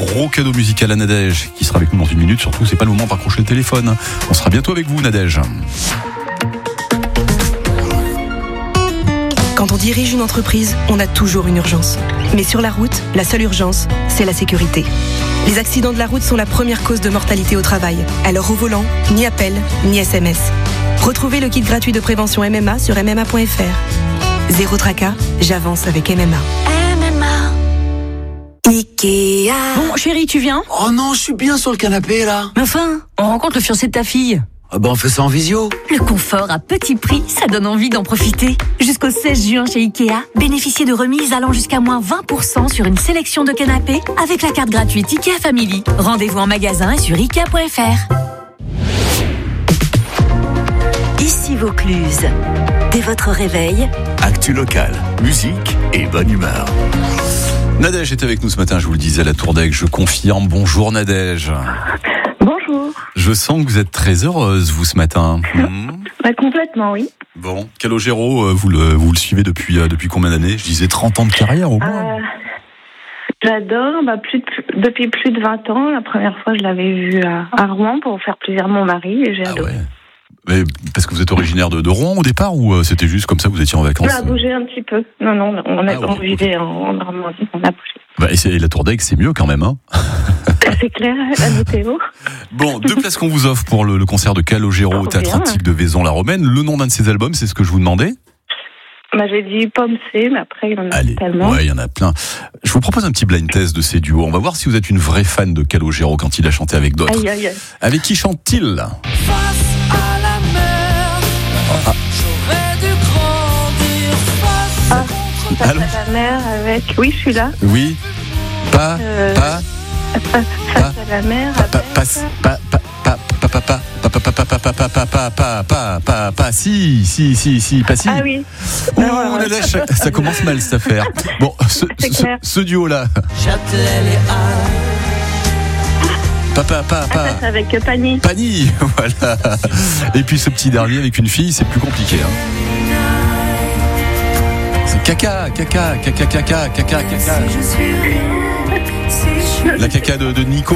Gros cadeau musical à Nadège qui sera avec nous dans une minute. Surtout, c'est pas le moment de raccrocher le téléphone. On sera bientôt avec vous, Nadège. Quand on dirige une entreprise, on a toujours une urgence. Mais sur la route, la seule urgence, c'est la sécurité. Les accidents de la route sont la première cause de mortalité au travail. Alors au volant, ni appel, ni SMS. Retrouvez le kit gratuit de prévention MMA sur MMA.fr. Zéro tracas, j'avance avec MMA. MMA. Ikea. Bon, chérie, tu viens ? Oh non, je suis bien sur le canapé là. Mais enfin, on rencontre le fiancé de ta fille. Ah bah on fait ça en visio. Le confort à petit prix, ça donne envie d'en profiter. Jusqu'au 16 juin chez Ikea, bénéficiez de remises allant jusqu'à moins 20% sur une sélection de canapés avec la carte gratuite Ikea Family. Rendez-vous en magasin et sur Ikea.fr. Ici Vaucluse. Dès votre réveil, Actu locale, musique et bonne humeur. Nadège est avec nous ce matin, je vous le disais à la Tour d'Aigle, je confirme. Bonjour Nadège. Bonjour. Je sens que vous êtes très heureuse, vous, ce matin. Complètement, oui. Bon, Calogero, vous le suivez depuis combien d'années ? Je disais 30 ans de carrière au moins. J'adore, depuis plus de 20 ans. La première fois, je l'avais vu à Rouen pour faire plaisir à mon mari et j'ai adoré. Ouais. Mais parce que vous êtes originaire de Rouen au départ ou c'était juste comme ça, vous étiez en vacances ? On a bougé un petit peu. Non, on vivait en Normandie, on a bougé. Et la Tour d'Aigle, c'est mieux quand même, hein ? C'est clair, la météo. Bon, 2 places qu'on vous offre pour le concert de Calogero au Théâtre Antique de Vaison-la-Romaine. Le nom d'un de ses albums, c'est ce que je vous demandais ? J'ai dit Pomme C, mais après, il y en a tellement. Ouais, il y en a plein. Je vous propose un petit blind test de ces duos. On va voir si vous êtes une vraie fan de Calogero quand il a chanté avec d'autres. Aïe, aïe, aïe. Avec qui chante-t-il ? Face à la mer, j'aurais dû grandir face contre Face à la mer avec... Oui, je suis là. Oui. Face à la mer avec... Si, pas si. Ah oui. Ouh là là, ça commence mal cette affaire. Bon, ce duo-là. Châtelet les Halles. Face avec Pani. Pani, voilà. Et puis ce petit dernier avec une fille, c'est plus compliqué. C'est caca. La caca de Nico.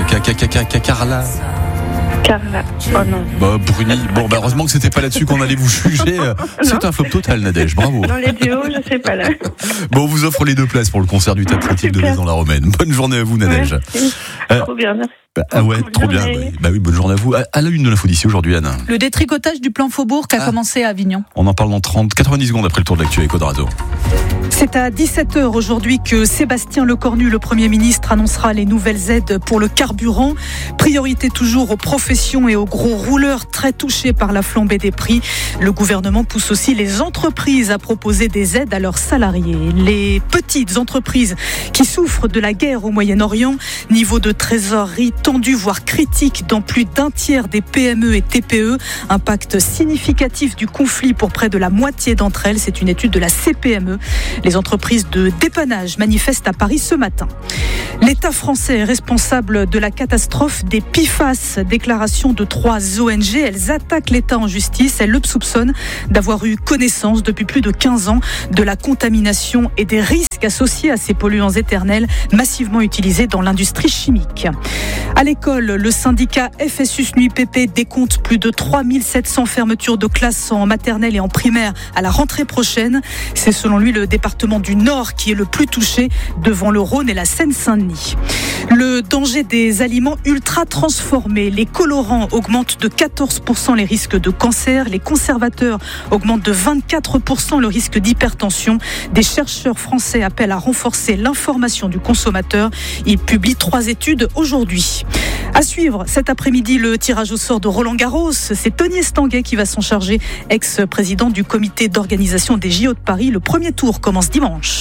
Carla. Carla. Oh non. Bruni. Bon, heureusement que c'était pas là-dessus qu'on allait vous juger. C'est un flop total, Nadège. Bravo. Dans les duos, je sais pas là. Bon, on vous offre les 2 places pour le concert du Théâtre Antique de Vaison-la-Romaine. Bonne journée à vous, Nadège. Trop bien, merci. Trop bien. Oui, bonne journée à vous. À la une de l'info d'ici aujourd'hui, Anne. Le détricotage du plan Faubourg a commencé à Avignon. On en parle dans 90 secondes après le tour de l'actu avec Codrado. C'est à 17h aujourd'hui que Sébastien Lecornu, le Premier ministre, annoncera les nouvelles aides pour le carburant. Priorité toujours aux professions et aux gros rouleurs très touchés par la flambée des prix. Le gouvernement pousse aussi les entreprises à proposer des aides à leurs salariés. Les petites entreprises qui souffrent de la guerre au Moyen-Orient, niveau de trésorerie tendu, voire critique dans plus d'un tiers des PME et TPE. Impact significatif du conflit pour près de la moitié d'entre elles. C'est une étude de la CPME. Les entreprises de dépannage manifestent à Paris ce matin. L'État français est responsable de la catastrophe des PFAS. Déclaration de 3 ONG. Elles attaquent l'État en justice. Elles le soupçonnent d'avoir eu connaissance depuis plus de 15 ans de la contamination et des risques associés à ces polluants éternels massivement utilisés dans l'industrie chimique. À l'école, le syndicat FSUS-NUIPP décompte plus de 3700 fermetures de classes en maternelle et en primaire à la rentrée prochaine. C'est selon lui le département du Nord qui est le plus touché devant le Rhône et la Seine-Saint-Denis. Le danger des aliments ultra transformés. Les colorants augmentent de 14% les risques de cancer. Les conservateurs augmentent de 24% le risque d'hypertension. Des chercheurs français appellent à renforcer l'information du consommateur. Ils publient 3 études aujourd'hui. À suivre cet après-midi le tirage au sort de Roland Garros. C'est Tony Estanguet qui va s'en charger, ex-président du comité d'organisation des JO de Paris. Le premier tour commence dimanche.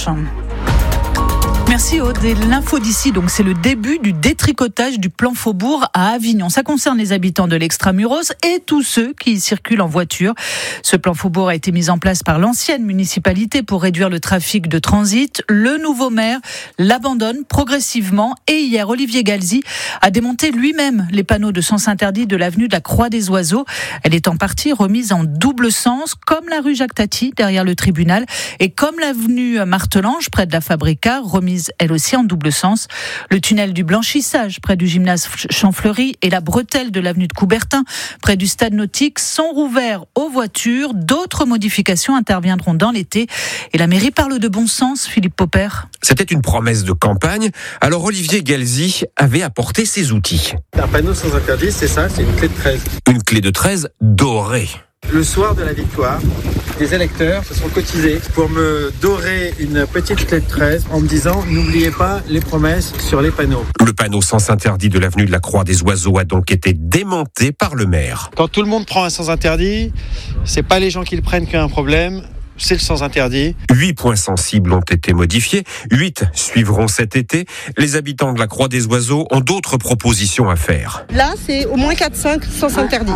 Merci Aude. Et l'info d'ici, donc c'est le début du détricotage du plan Faubourg à Avignon. Ça concerne les habitants de l'Extramuros et tous ceux qui circulent en voiture. Ce plan Faubourg a été mis en place par l'ancienne municipalité pour réduire le trafic de transit. Le nouveau maire l'abandonne progressivement et hier, Olivier Galzi a démonté lui-même les panneaux de sens interdit de l'avenue de la Croix des Oiseaux. Elle est en partie remise en double sens, comme la rue Jacques Tati derrière le tribunal et comme l'avenue Martelange près de la Fabrica, remise Vaucluse, elle aussi en double sens. Le tunnel du Blanchissage, près du gymnase Champfleury, et la bretelle de l'avenue de Coubertin, près du stade nautique, sont rouverts aux voitures. D'autres modifications interviendront dans l'été. Et la mairie parle de bon sens, Philippe Popper. C'était une promesse de campagne. Alors Olivier Galzi avait apporté ses outils. Un panneau sans interdit, c'est ça, c'est une clé de 13. Une clé de 13 dorée. Le soir de la victoire, les électeurs se sont cotisés pour me dorer une petite clé de 13 en me disant « N'oubliez pas les promesses sur les panneaux ». Le panneau sens interdit de l'avenue de la Croix des Oiseaux a donc été démonté par le maire. Quand tout le monde prend un sens interdit, c'est pas les gens qui le prennent qui ont un problème. C'est le sens interdit. 8 points sensibles ont été modifiés, 8 suivront cet été. Les habitants de la Croix des Oiseaux ont d'autres propositions à faire. Là, c'est au moins 4-5 sens interdits.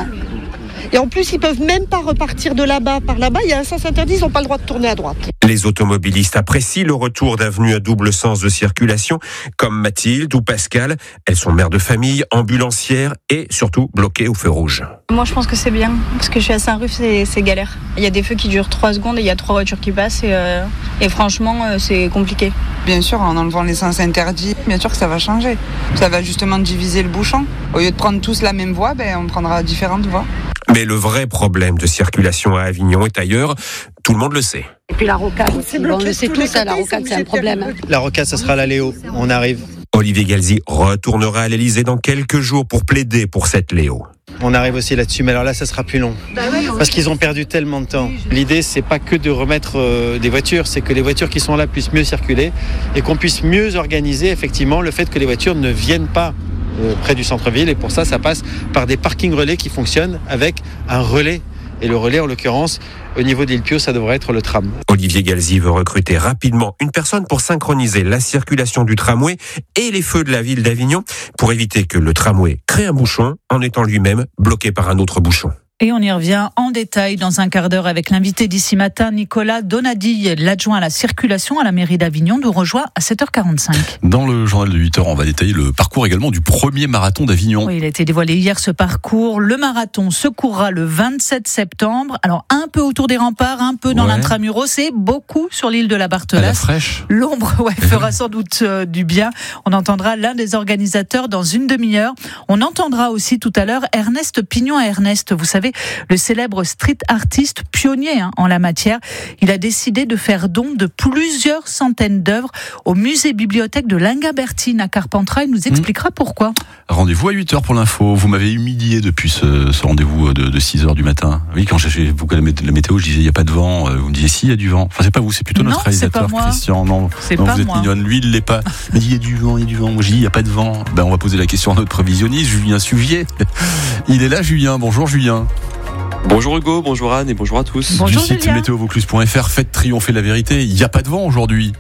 Et en plus, ils peuvent même pas repartir de là-bas par là-bas. Il y a un sens interdit, ils n'ont pas le droit de tourner à droite. Les automobilistes apprécient le retour d'avenues à double sens de circulation, comme Mathilde ou Pascal. Elles sont mères de famille, ambulancières et surtout bloquées au feu rouge. Moi, je pense que c'est bien, parce que je suis à Saint-Ruf, c'est galère. Il y a des feux qui durent 3 secondes et il y a 3 voitures qui passent et franchement, c'est compliqué. Bien sûr, en enlevant les sens interdits, bien sûr que ça va changer. Ça va justement diviser le bouchon. Au lieu de prendre tous la même voie, on prendra différentes voies. Mais le vrai problème de circulation à Avignon est ailleurs, tout le monde le sait. Et puis la rocade, on le sait tous, la rocade c'est un problème. La rocade, ça sera la Léo, on arrive. Olivier Galzi retournera à l'Elysée dans quelques jours pour plaider pour cette Léo. On arrive aussi là-dessus, mais alors là, ça sera plus long. Parce qu'ils ont perdu tellement de temps. L'idée, c'est pas que de remettre des voitures, c'est que les voitures qui sont là puissent mieux circuler et qu'on puisse mieux organiser effectivement le fait que les voitures ne viennent pas près du centre-ville. Et pour ça, ça passe par des parkings relais qui fonctionnent avec un relais. Et le relais, en l'occurrence, au niveau d'Île Pio, ça devrait être le tram. Olivier Galzi veut recruter rapidement une personne pour synchroniser la circulation du tramway et les feux de la ville d'Avignon pour éviter que le tramway crée un bouchon en étant lui-même bloqué par un autre bouchon. Et on y revient en détail dans un quart d'heure avec l'invité d'ici matin, Nicolas Donadi, l'adjoint à la circulation à la mairie d'Avignon, nous rejoint à 7h45. Dans le journal de 8h, on va détailler le parcours également du premier marathon d'Avignon. Oui, il a été dévoilé hier ce parcours. Le marathon se courra le 27 septembre. Alors un peu autour des remparts, un peu dans l'intramuros et beaucoup sur l'île de la Barthelasse. À la fraîche. L'ombre fera sans doute du bien. On entendra l'un des organisateurs dans une demi-heure. On entendra aussi tout à l'heure Ernest Pignon. Ernest, vous savez, le célèbre street artiste pionnier en la matière. Il a décidé de faire don de plusieurs centaines d'œuvres au musée-bibliothèque de Lingabertine à Carpentras. Il nous expliquera pourquoi. Rendez-vous à 8h pour l'info. Vous m'avez humilié depuis ce rendez-vous de 6h du matin. Oui, quand j'ai vous la météo, je disais il n'y a pas de vent. Vous me disiez si, il y a du vent. Enfin, c'est pas vous, c'est plutôt notre réalisateur, Christian. Non, c'est non pas vous êtes moi. mignonne. Lui, il l'est pas. Il dit il y a du vent, il y a du vent. Moi, je dis il n'y a pas de vent. On va poser la question à notre prévisionniste, Julien Sugier. Il est là, Julien. Bonjour, Julien. Bonjour Hugo, bonjour Anne et bonjour à tous. Bonjour du site Julien. météovaucluse.fr, faites triompher la vérité. Il n'y a pas de vent aujourd'hui.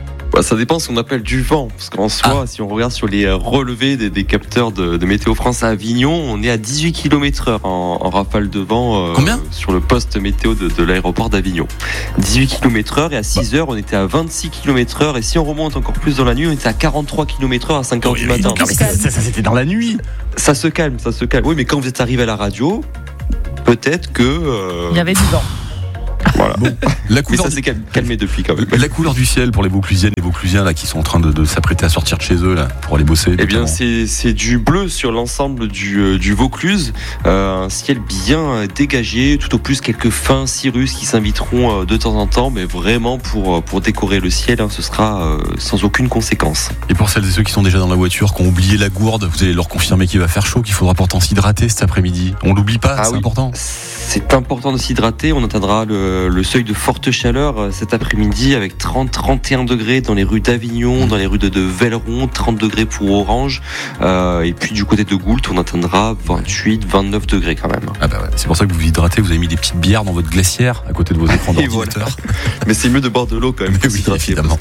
Ça dépend ce qu'on appelle du vent, parce qu'en soi, si on regarde sur les relevés des capteurs de Météo France à Avignon, on est à 18 km/h en rafale de vent. Combien sur le poste météo de l'aéroport d'Avignon. 18 km/h et à 6h, on était à 26 km/h et si on remonte encore plus dans la nuit, on était à 43 km/h à 5h du matin. Non, mais ça c'était dans la nuit. Ça se calme. Oui, mais quand vous êtes arrivé à la radio, peut-être que... Il y avait du vent. Voilà. Bon, la couleur mais ça s'est calmé depuis quand même. La couleur du ciel pour les Vauclusiennes et Vauclusiens là, qui sont en train de s'apprêter à sortir de chez eux là, pour aller bosser. Eh bien, c'est du bleu sur l'ensemble du Vaucluse. Un ciel bien dégagé, tout au plus quelques fins cirrus qui s'inviteront de temps en temps, mais vraiment pour décorer le ciel, ce sera sans aucune conséquence. Et pour celles et ceux qui sont déjà dans la voiture, qui ont oublié la gourde, vous allez leur confirmer qu'il va faire chaud, qu'il faudra pourtant s'hydrater cet après-midi. On l'oublie pas, c'est important. C'est important de s'hydrater. On atteindra le seuil de forte chaleur cet après-midi avec 30-31 degrés dans les rues d'Avignon, dans les rues de Velleron, 30 degrés pour Orange. Et puis du côté de Goult, on atteindra 28-29 degrés quand même. Ah bah ouais. C'est pour ça que vous vous hydratez. Vous avez mis des petites bières dans votre glacière à côté de vos écrans d'ordinateur. Voilà. Mais c'est mieux de boire de l'eau quand même. Oui, évidemment.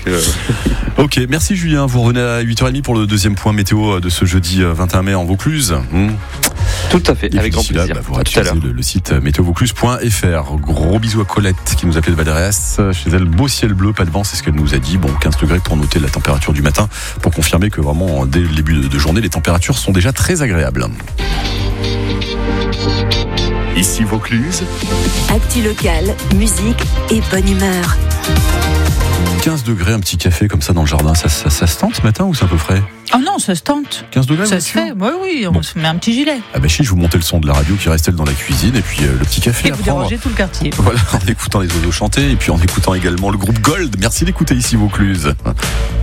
Ok, merci Julien. Vous revenez à 8h30 pour le deuxième point météo de ce jeudi 21 mai en Vaucluse. Tout à fait, avec grand plaisir. Vous réutilisez le site météovaucluse.fr. Gros bisous à Colette qui nous appelait de Valderéas. Chez elle, beau ciel bleu, pas de vent, c'est ce qu'elle nous a dit. Bon, 15 degrés pour noter la température du matin, pour confirmer que vraiment, dès le début de journée, les températures sont déjà très agréables. Ici Vaucluse. Actu locale, musique et bonne humeur. 15 degrés, un petit café comme ça dans le jardin, ça se tente ce matin ou c'est un peu frais? Ah non, ça se tente. 15 degrés, ça se fait. Oui, on se met un petit gilet. Ah bah si, je vous montais le son de la radio qui restait dans la cuisine et puis le petit café. Et vous dérangez tout le quartier. Voilà, en écoutant les oiseaux chanter et puis en écoutant également le groupe Gold. Merci d'écouter ici Vaucluse.